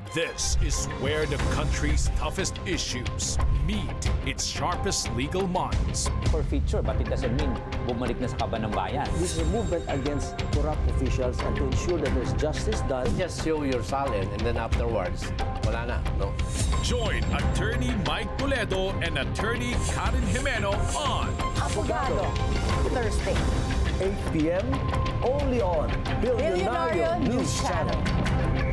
This is where the country's toughest issues meet its sharpest legal minds. For feature, but it doesn't mean bumalik na sa kaban ng bayan. This is a movement against corrupt officials and to ensure that there's justice done. Just show your salin and then afterwards, wala na, no? Join Attorney Mike Toledo and Attorney Karen Jimeno on Abogado. Thursday. 8 p.m. only on Billionario Billionario News Channel.